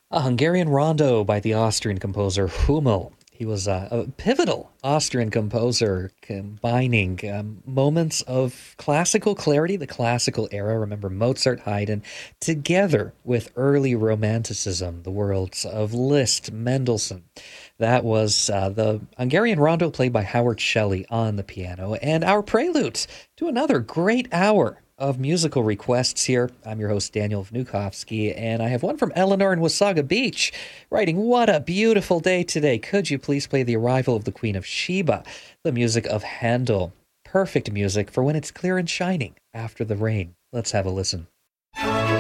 A Hungarian Rondo by the Austrian composer Hummel. He was a pivotal Austrian composer combining moments of classical clarity, the classical era, remember Mozart, Haydn, together with early Romanticism, the worlds of Liszt, Mendelssohn. That was the Hungarian Rondo played by Howard Shelley on the piano, and our prelude to another great hour of musical requests here. I'm your host, Daniel Vnukovsky, and I have one from Eleanor in Wasaga Beach, writing, "What a beautiful day today. Could you please play The Arrival of the Queen of Sheba, the music of Handel? Perfect music for when it's clear and shining after the rain." Let's have a listen.